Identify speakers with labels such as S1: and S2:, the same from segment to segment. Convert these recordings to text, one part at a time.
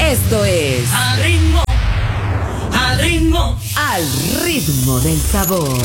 S1: Esto es
S2: Al ritmo, al ritmo,
S1: Al ritmo del sabor.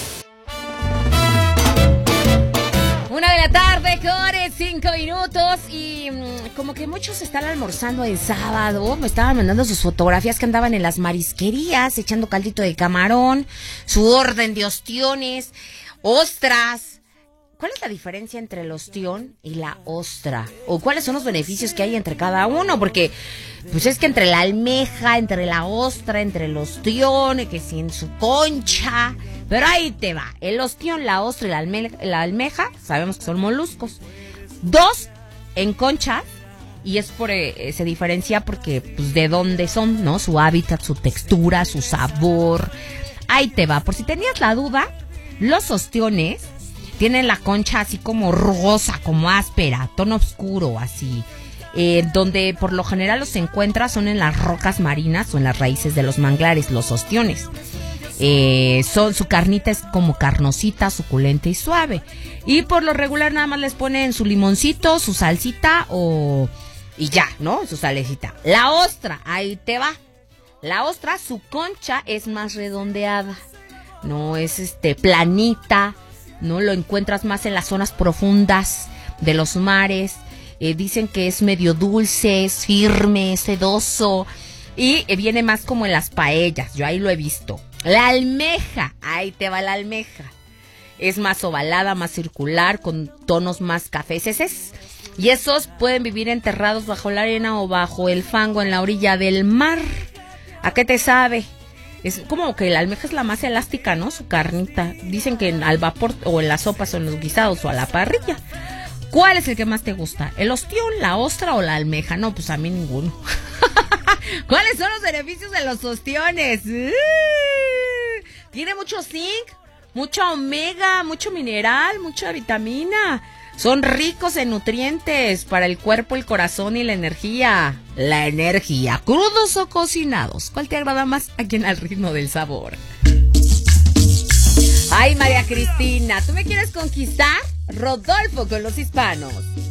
S3: 1:05 y como que muchos están almorzando el sábado. Me estaban mandando sus fotografías que andaban en las marisquerías echando caldito de camarón, su orden de ostiones, ostras. ¿Cuál es la diferencia entre el ostión y la ostra? ¿O cuáles son los beneficios que hay entre cada uno? Porque pues es que entre la almeja, entre la ostra, entre el ostión, que si en su concha. Pero ahí te va. El ostión, la ostra y la almeja, sabemos que son moluscos. Dos en concha, y es por se diferencia porque pues de dónde son, ¿no? Su hábitat, su textura, su sabor. Ahí te va. Por si tenías la duda, los ostiones tienen la concha así como rugosa, como áspera, tono oscuro, así. Donde por lo general los encuentras son en las rocas marinas o en las raíces de los manglares, los ostiones. Su carnita es como carnosita, suculenta y suave. Y por lo regular nada más les ponen su limoncito, su salsita y ya, ¿no? Su salecita. La ostra, ahí te va. La ostra, su concha es más redondeada. No es planita. No lo encuentras más en las zonas profundas de los mares. Dicen que es medio dulce, es firme, es sedoso. Y viene más como en las paellas. Yo ahí lo he visto. La almeja, ahí te va la almeja. Es más ovalada, más circular, con tonos más caféceses. Y esos pueden vivir enterrados bajo la arena o bajo el fango en la orilla del mar. ¿A qué te sabe? Es como que la almeja es la más elástica, ¿no? Su carnita. Dicen que al vapor o en las sopas o en los guisados o a la parrilla. ¿Cuál es el que más te gusta? ¿El ostión, la ostra o la almeja? No, pues a mí ninguno. ¿Cuáles son los beneficios de los ostiones? Tiene mucho zinc, mucha omega, mucho mineral, mucha vitamina. Son ricos en nutrientes para el cuerpo, el corazón y la energía. La energía, crudos o cocinados. ¿Cuál te agrada más aquí en Al Ritmo del Sabor? Ay, María Cristina, ¿tú me quieres conquistar? Rodolfo con los hispanos.